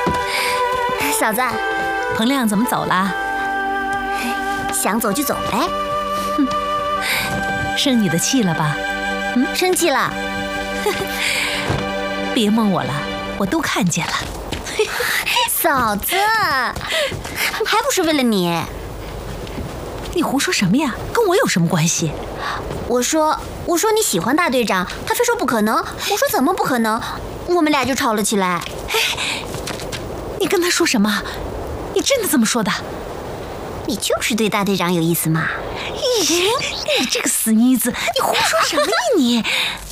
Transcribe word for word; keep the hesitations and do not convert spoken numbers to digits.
嫂子， 彭亮怎么走了？ 想走就走呗。 哼，生你的气了吧？ 嗯，生气了。 别蒙我了，我都看见了。 嫂子，还不是为了你？ 你胡说什么呀？跟我有什么关系？ 我说，我说你喜欢大队长，他非说不可能。我说怎么不可能？我们俩就吵了起来。 哎，你跟他说什么？你真的这么说的？ 你就是对大队长有意思嘛？ 咦，你这个死妮子，你胡说什么呀你？